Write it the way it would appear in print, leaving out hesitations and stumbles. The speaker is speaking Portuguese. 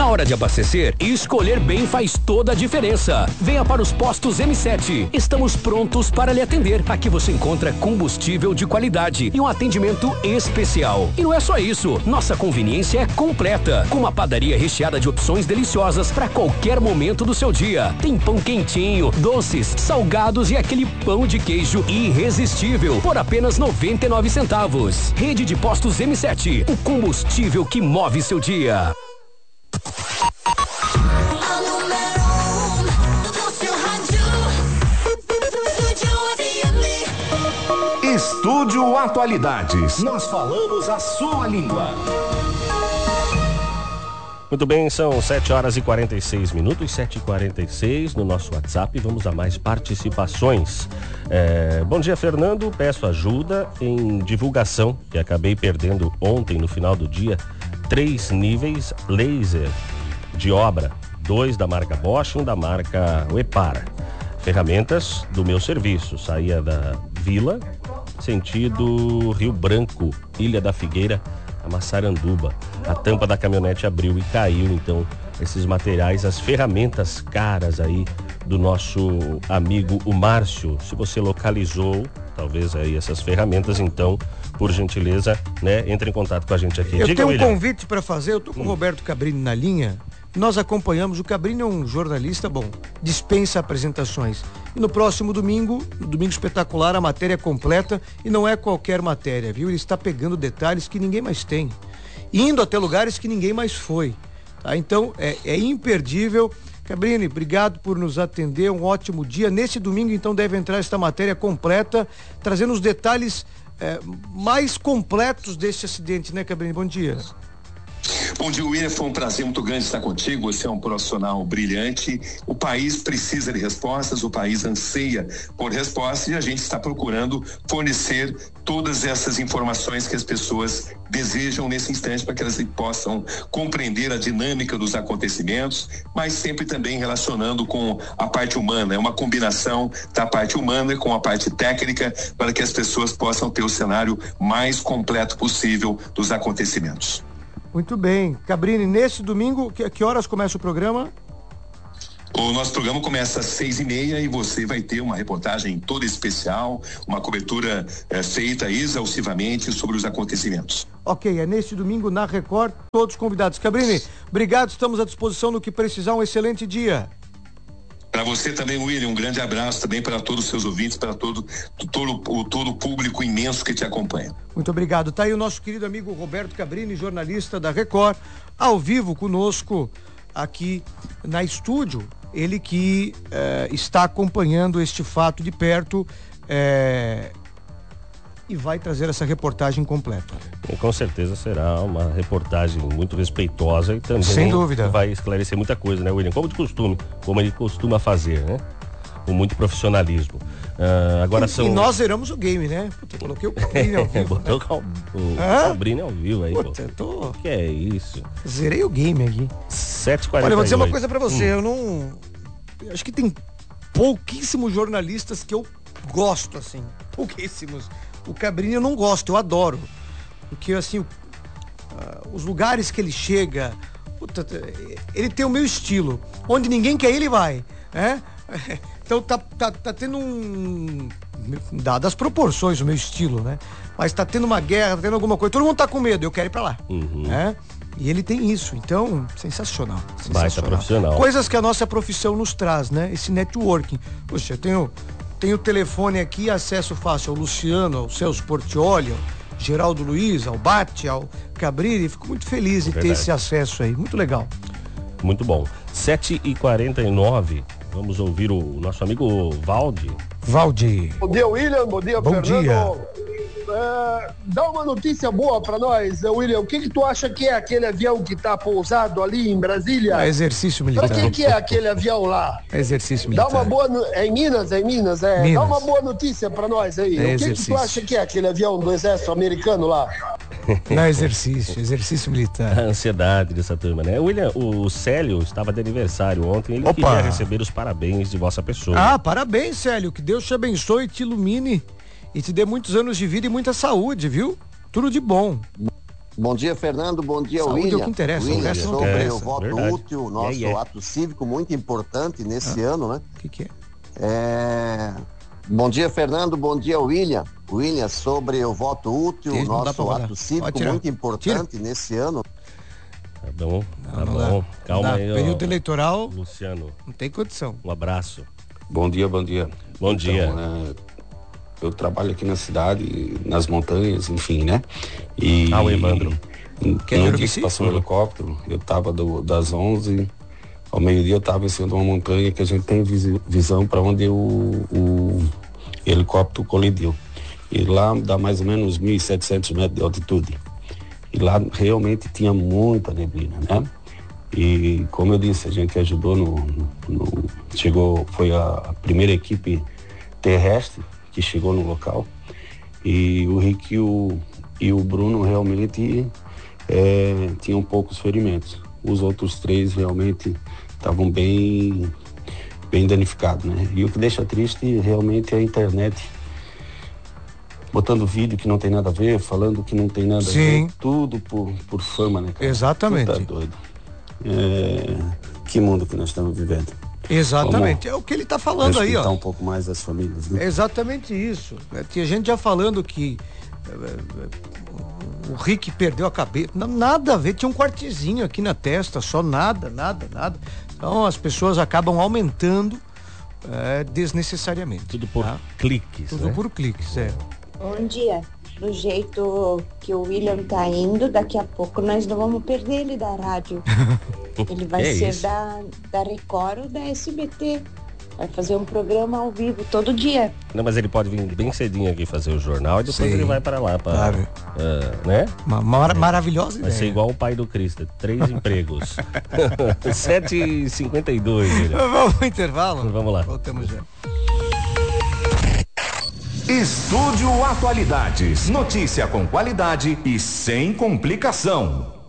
Na hora de abastecer, escolher bem faz toda a diferença. Venha para os postos M7. Estamos prontos para lhe atender. Aqui você encontra combustível de qualidade e um atendimento especial. E não é só isso, nossa conveniência é completa, com uma padaria recheada de opções deliciosas para qualquer momento do seu dia. Tem pão quentinho, doces, salgados e aquele pão de queijo irresistível por apenas 99 centavos. Rede de Postos M7, o combustível que move seu dia. Estúdio Atualidades. Nós falamos a sua língua. Muito bem, são 7h46, 7h46 no nosso WhatsApp. Vamos a mais participações. Bom dia, Fernando. Peço ajuda em divulgação, que acabei perdendo ontem no final do dia. 3 níveis laser de obra, 2 da marca Bosch e 1 da marca Wepara. Ferramentas do meu serviço. Saía da Vila, sentido Rio Branco, Ilha da Figueira, a Massaranduba. A tampa da caminhonete abriu e caiu, então, esses materiais, as ferramentas caras aí do nosso amigo, o Márcio. Se você localizou, talvez aí essas ferramentas, então, por gentileza, né, entre em contato com a gente aqui. Eu tenho um convite para fazer, eu tô com o Roberto Cabrini na linha. Nós acompanhamos, o Cabrini é um jornalista bom, dispensa apresentações. E no próximo domingo, no Domingo Espetacular, a matéria é completa e não é qualquer matéria, viu? Ele está pegando detalhes que ninguém mais tem, indo até lugares que ninguém mais foi, tá? Então, é imperdível. Cabrini, obrigado por nos atender, um ótimo dia. Nesse domingo, então, deve entrar esta matéria completa, trazendo os detalhes mais completos deste acidente, né, Cabrini? Bom dia. Bom dia, William, foi um prazer muito grande estar contigo, você é um profissional brilhante, o país precisa de respostas, o país anseia por respostas e a gente está procurando fornecer todas essas informações que as pessoas desejam nesse instante para que elas possam compreender a dinâmica dos acontecimentos, mas sempre também relacionando com a parte humana, é uma combinação da parte humana com a parte técnica para que as pessoas possam ter o cenário mais completo possível dos acontecimentos. Muito bem. Cabrini, nesse domingo, que horas começa o programa? O nosso programa começa às 6h30 e você vai ter uma reportagem toda especial, uma cobertura feita exaustivamente sobre os acontecimentos. Ok, é neste domingo na Record, todos convidados. Cabrini, obrigado, estamos à disposição no que precisar, um excelente dia. Para você também, William, um grande abraço também para todos os seus ouvintes, para todo o público imenso que te acompanha. Muito obrigado. Tá aí o nosso querido amigo Roberto Cabrini, jornalista da Record, ao vivo conosco aqui na estúdio. Ele que está acompanhando este fato de perto e vai trazer essa reportagem completa. E com certeza será uma reportagem muito respeitosa e também sem dúvida vai esclarecer muita coisa, né, William? Como de costume, como ele costuma fazer, né? Com muito profissionalismo. Agora e nós zeramos o game, né? Puta, coloquei o Cabrini ao vivo. Botou o Cabrini ao vivo aí. Puta, O que é isso? Zerei o game aqui. 7h48. Olha, eu vou dizer uma coisa pra você, eu acho que tem pouquíssimos jornalistas que eu gosto, assim. Pouquíssimos. O Cabrini eu não gosto, eu adoro. Porque, assim, os lugares que ele chega, puta, ele tem o meu estilo. Onde ninguém quer ir, ele vai, né? Então tá tendo dadas as proporções o meu estilo, né? Mas tá tendo uma guerra, tá tendo alguma coisa, todo mundo tá com medo, eu quero ir pra lá, né? E ele tem isso, então, sensacional. Baita profissional. Coisas que a nossa profissão nos traz, né? Esse networking. Poxa, eu tenho o telefone aqui, acesso fácil ao Luciano, ao Celso Portiolli, ao Geraldo Luiz, ao Bate, ao Cabrini. Fico muito feliz em ter esse acesso aí, muito legal. Muito bom. 7h49, vamos ouvir o nosso amigo Valdi. Bom dia, William, bom dia, bom Fernando. Dia. Dá uma notícia boa pra nós, William. O que tu acha que é aquele avião que tá pousado ali em Brasília? É exercício militar. O que é aquele avião lá? É exercício militar. Dá uma boa... É em Minas? Minas. Dá uma boa notícia pra nós aí. É o que tu acha que é aquele avião do exército americano lá? Não, exercício militar. A ansiedade dessa turma, né? William, o Célio estava de aniversário ontem, ele queria receber os parabéns de vossa pessoa. Parabéns, Célio, que Deus te abençoe e te ilumine e te dê muitos anos de vida e muita saúde, viu? Tudo de bom. Bom dia, Fernando. Bom dia, Saúde William. é o que interessa, William, o resto não sobre interessa. o voto Verdade. útil, nosso ato cívico muito importante nesse ano, né? O que é? Bom dia, Fernando. Bom dia, William. William, sobre o voto útil, Não dá pra nosso rodar. ato cívico Pode tirar. muito importante nesse ano. Tá bom, tá Não bom. dá. Calma Não dá. aí, Período eleitoral, Luciano. não tem condição. Um abraço. Bom dia, bom dia. Bom dia. Eu trabalho aqui na cidade, nas montanhas, enfim, né? E o Evandro. Quer no ver o dia que que sim? passou um helicóptero, eu tava das 11 ao meio-dia, eu tava em cima de uma montanha que a gente tem visão para onde o helicóptero colidiu. E lá dá mais ou menos 1.700 metros de altitude. E lá realmente tinha muita neblina, né? E como eu disse, a gente ajudou foi a primeira equipe terrestre que chegou no local. E o Rick e o Bruno realmente tinham poucos ferimentos. Os outros 3 realmente estavam bem danificados, né? E o que deixa triste realmente é a internet botando vídeo que não tem nada a ver, falando que não tem nada a ver, tudo por fama, né, cara? Exatamente. Tu tá doido. Que mundo que nós estamos vivendo. Exatamente, é o que ele está falando aí, ó. Um pouco mais as famílias, né? É exatamente isso. Tinha gente já falando que o Rick perdeu a cabeça. Não, nada a ver, tinha um cortezinho aqui na testa, só nada. Então as pessoas acabam aumentando desnecessariamente. Tudo por cliques, Tudo né? por cliques, Bom dia. Do jeito que o William tá indo, daqui a pouco nós não vamos perder ele da rádio. Ele vai ser da Record ou da SBT. Vai fazer um programa ao vivo todo dia. Não, mas ele pode vir bem cedinho aqui fazer o jornal e depois ele vai para lá, Claro. né? Maravilhosa Vai ideia. ser igual o pai do Cristo, 3 empregos. 7h52, William. Vamos ao intervalo? Vamos lá. Voltamos já. Estúdio Atualidades. Notícia com qualidade e sem complicação.